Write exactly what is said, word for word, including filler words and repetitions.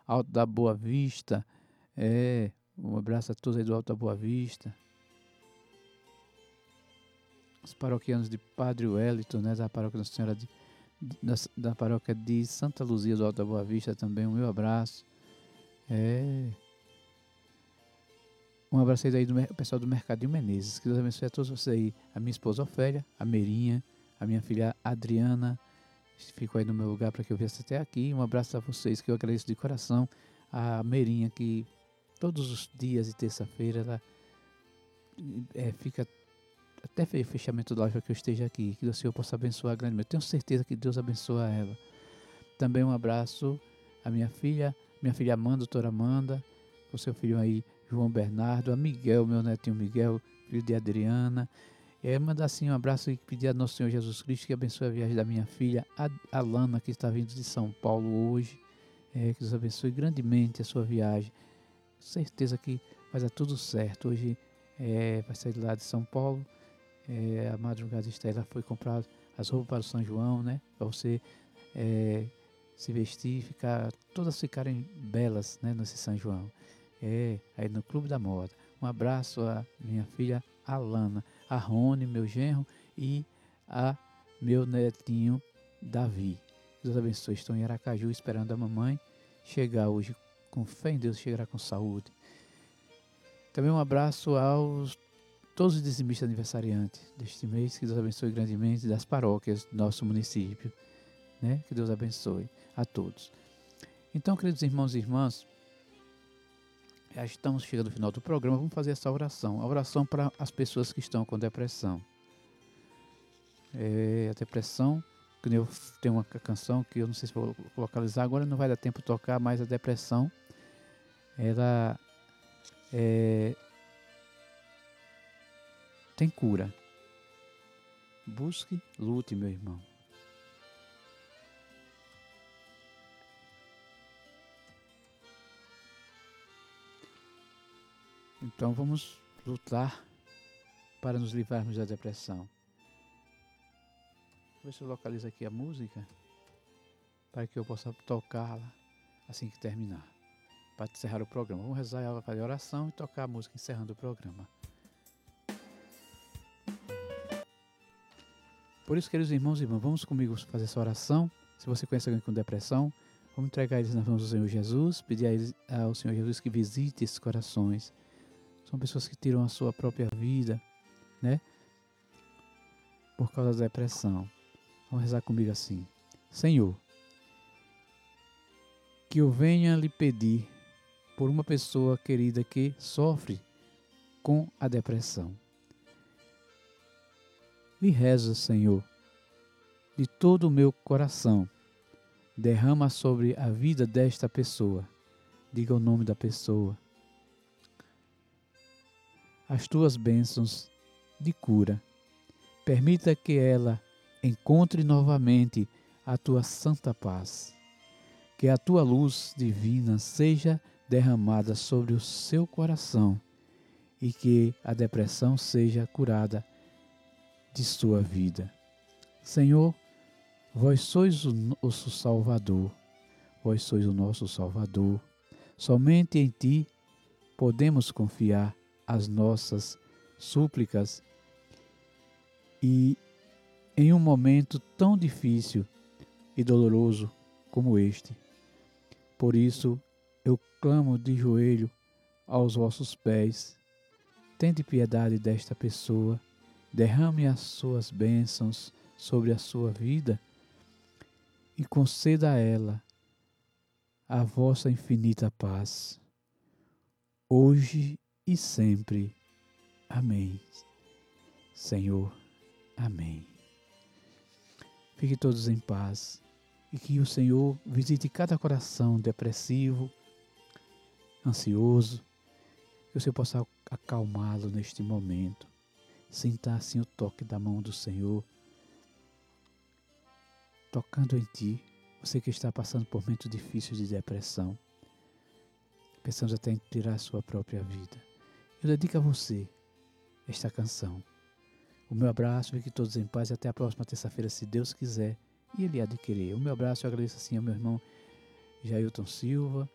Alto da Boa Vista. É, um abraço a todos aí do Alto da Boa Vista. Os paroquianos de Padre Wellington, né, da paróquia Nossa Senhora de, da, da paróquia de Santa Luzia do Alto da Boa Vista também, o meu abraço. É. Um abraço aí do pessoal do Mercadinho Menezes. Que Deus abençoe a todos vocês aí. A minha esposa Ofélia, a Meirinha, a minha filha Adriana. Ficou aí no meu lugar para que eu viesse até aqui. Um abraço a vocês, que eu agradeço de coração. A Meirinha, que todos os dias de terça-feira ela é, fica até o fechamento da live que eu esteja aqui. Que o Senhor possa abençoar grandemente. Eu tenho certeza que Deus abençoa ela. Também um abraço à minha filha, minha filha Amanda, doutora Amanda, com seu filho aí, João Bernardo, a Miguel, meu netinho Miguel, filho de Adriana. É, mandar assim um abraço e pedir a Nosso Senhor Jesus Cristo que abençoe a viagem da minha filha, a Alana, que está vindo de São Paulo hoje. É, que Deus abençoe grandemente a sua viagem. Certeza que vai dar tudo certo. Hoje é, vai sair de lá de São Paulo. É, a madrugada está, ela foi comprar as roupas para o São João, né? Para você é, se vestir, ficar, todas ficarem belas, né, nesse São João. É, aí no Clube da Moda. Um abraço à minha filha Alana, a Rony, meu genro, e a meu netinho Davi. Deus abençoe. Estou em Aracaju esperando a mamãe chegar hoje. Com fé em Deus, chegará com saúde. Também um abraço aos todos os dizimistas aniversariantes deste mês. Que Deus abençoe grandemente, das paróquias do nosso município, né? Que Deus abençoe a todos. Então, queridos irmãos e irmãs, já estamos chegando ao final do programa. Vamos fazer essa oração. A oração para as pessoas que estão com depressão. É, a depressão, que eu tenho uma canção que eu não sei se vou localizar agora, não vai dar tempo de tocar, mas a depressão, ela é, tem cura. Busque, lute, meu irmão. Então vamos lutar para nos livrarmos da depressão. Vou ver se eu localizo aqui a música para que eu possa tocá-la assim que terminar, para encerrar o programa. Vamos rezar, fazer a oração e tocar a música encerrando o programa. Por isso, queridos irmãos e irmãs, vamos comigo fazer essa oração. Se você conhece alguém com depressão, vamos entregar eles nas mãos do Senhor Jesus, pedir ao Senhor Jesus que visite esses corações. São pessoas que tiram a sua própria vida, né? Por causa da depressão. Vamos rezar comigo assim. Senhor, que eu venha lhe pedir por uma pessoa querida que sofre com a depressão. Lhe rezo, Senhor, de todo o meu coração. Derrama sobre a vida desta pessoa. Diga o nome da pessoa. As tuas bênçãos de cura. Permita que ela encontre novamente a tua santa paz. Que a tua luz divina seja derramada sobre o seu coração e que a depressão seja curada de sua vida. Senhor, vós sois o nosso Salvador, vós sois o nosso Salvador. Somente em ti podemos confiar as nossas súplicas e em um momento tão difícil e doloroso como este. Por isso, eu clamo de joelho aos vossos pés. Tende piedade desta pessoa, derrame as suas bênçãos sobre a sua vida e conceda a ela a vossa infinita paz, hoje e sempre. Amém. Senhor, amém. Fiquem todos em paz e que o Senhor visite cada coração depressivo, ansioso, que o Senhor possa acalmá-lo neste momento. Sinta assim o toque da mão do Senhor, tocando em ti, você que está passando por momentos difíceis de depressão, pensando até em tirar a sua própria vida. Eu dedico a você esta canção. O meu abraço, fiquem todos em paz e até a próxima terça-feira, se Deus quiser, e Ele adquirir. O meu abraço, eu agradeço assim ao meu irmão Jailton Silva,